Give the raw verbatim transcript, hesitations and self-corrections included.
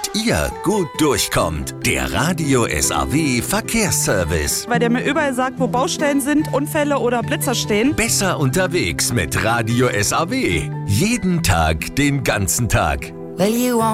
ihr gut durchkommt. Der Radio S A W Verkehrsservice. Weil der mir überall sagt, wo Baustellen sind, Unfälle oder Blitzer stehen. Besser unterwegs mit Radio S A W. Jeden Tag, den ganzen Tag. Well, you